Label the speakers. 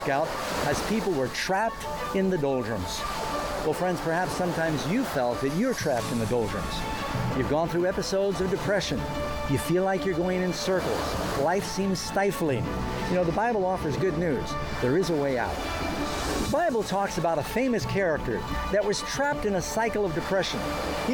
Speaker 1: out as people were trapped in the doldrums. Well, friends, perhaps sometimes you felt that you're trapped in the doldrums. You've gone through episodes of depression. You feel like you're going in circles. Life seems stifling. You know, the Bible offers good news. There is a way out. The Bible talks about a famous character that was trapped in a cycle of depression.